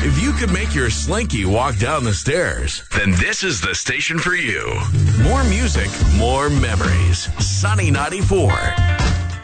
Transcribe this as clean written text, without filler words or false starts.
If you could make your Slinky walk down the stairs, then this is the station for you. More music, more memories. Sunny 94.